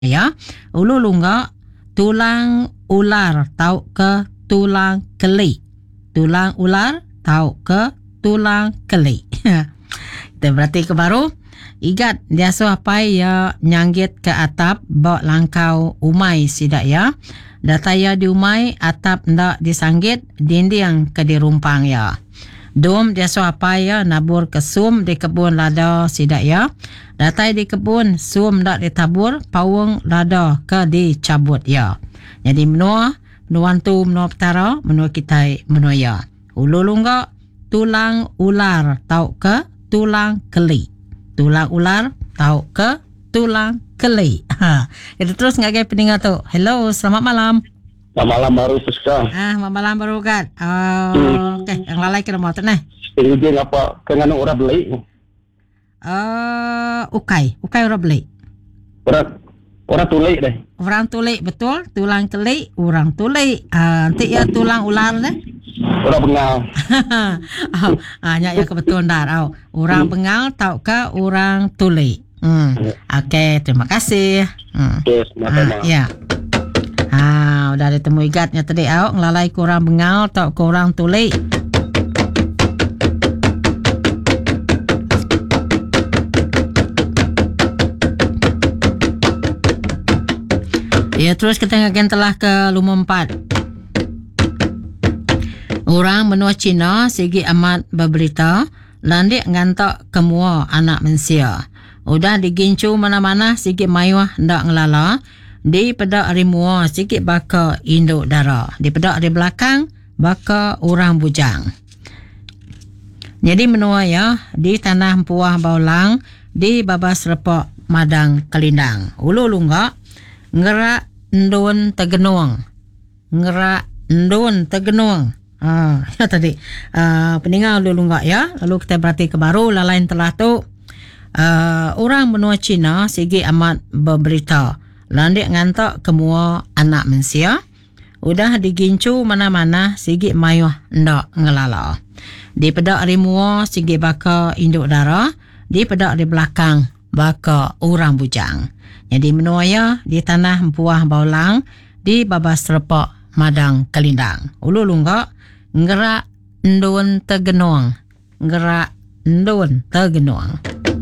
ya. Ulu lunga tulang ular tahu ke tulang keli. Tulang ular tahu ke tulang keli. Kita berarti ke baru. Igat dia apa ya nyanggit ke atap bawa langkau umai sidak ya. Dataya di umai atap ndak disanggit dinding ke dirumpang ya. Dom dia apa ya nabur ke sum di kebun lada sidak ya. Datai di kebun sum ndak ditabur pawang lada ke dicabut ya. Jadi menua tu menua petara menua kita menua ya. Ulu lungga tulang ular tahu ke tulang keli. Tulang ular tahu ke tulang keli. Kita terus ngagai pendengar tu. Hello, selamat malam. Selamat malam baru Puska. Selamat malam baru kan. Okey, yang lalai kena mau tu nah. Ini apa kengan orang beli? Ukai orang beli. Orang tulik deh. Orang tulik betul, tulang keli, orang tulik. Nanti ya tulang ular deh. Orang bengal. Nya ya kebetulan dar. Orang bengal tahu ke orang tulik. Okey, terima kasih. Okey, sama-sama. Ya. Udah ditemu igatnya tadi ngelalai kurang bengal atau kurang tulik. Ya, terus kita ngagen telah ke Lumur 4. Orang benua Cina sigi amat berberita landik ngantak kemua anak manusia. Udah digincu mana-mana sigi mayuah ndak ngelala. Di pedak rimua sikit baka induk dara. Di pedak di belakang baka orang bujang. Jadi menua ya di tanah Puah Baulang di babas repok Madang Kelindang. Ulu lunga ngerak ndun tegenuang. Ngerak ndun tegenuang. Ya tadi peninggal ulu lunga ya. Lalu kita berarti ke baru lalain telah tu orang benua Cina sigi amat berberita landik ngantak kemua anak manusia. Udah digincu mana-mana sigi mayuh ndak ngelala. Di pedak rimua sigi baka induk dara. Di pedak di belakang baka orang bujang. Jadi menua ya di tanah Puah Baulang di babas repok Madang Kelindang. Ulu lunga ngerak ndun tegenuang. Ngerak ndun tegenuang.